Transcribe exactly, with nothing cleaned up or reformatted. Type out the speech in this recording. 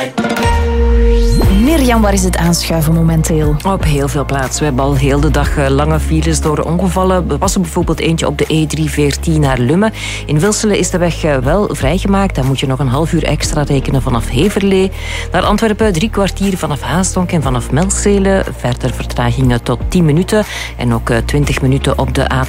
Mirjam, waar is het aanschuiven momenteel? Op heel veel plaatsen. We hebben al heel de dag lange files door ongevallen. Er was er bijvoorbeeld eentje op de E drie veertien naar Lummen. In Wilselen is de weg wel vrijgemaakt. Dan moet je nog een half uur extra rekenen vanaf Heverlee. Naar Antwerpen drie kwartier vanaf Haasdonk en vanaf Melzele. Verder vertragingen tot tien minuten. En ook twintig minuten op de A